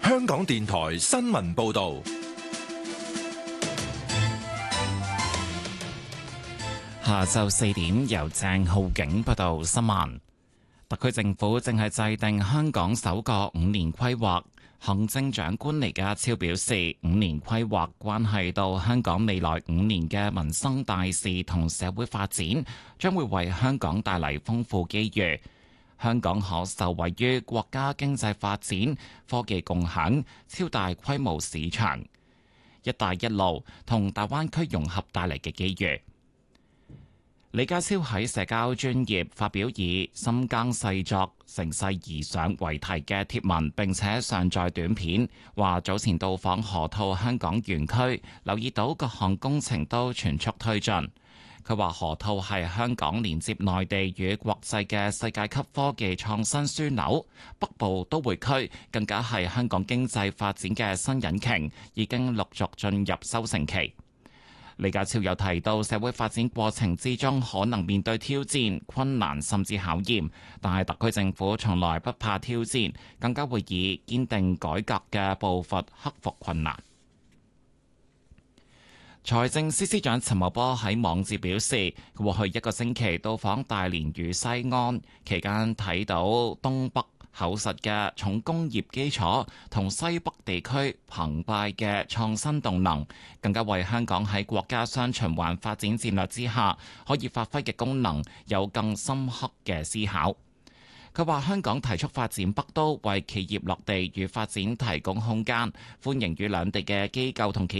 香港電台新聞報道。 下晝4點，由鄭浩景報道新聞。特區政府正係制定香港首個5年規劃。行政長官李家超表示，5年規劃關係到香港未來5年嘅民生大事同社會發展，將會為香港帶嚟豐富機遇。香港可受惠於國家經濟發展、科技共享、超大規模市場、一帶一路同大灣區融合帶嚟嘅機遇。李家超喺社交專頁發表以深耕細作、乘勢而上為題嘅貼文，並且上載短片，話早前到訪河套香港園區，留意到各項工程都全速推進。佢話河套係香港連接內地與國際嘅世界級科技創新樞紐，北部都會區更加係香港經濟發展嘅新引擎，已經陸續進入收成期。李家超有提到，社會發展過程之中可能面對挑戰、困難甚至考驗，但係特區政府從來不怕挑戰，更加會以堅定改革嘅步伐克服困難。財政司司長陳茂波喺網誌表示，過去1個星期到訪大連與西安，期間睇到東北厚實嘅重工業基礎同西北地區澎湃嘅創新動能，更加為香港喺國家雙循環發展戰略之下可以發揮嘅功能有更深刻嘅思考。佢話香港提速發展北都，為企業落地與發展提供空間，歡迎與兩地嘅機構同企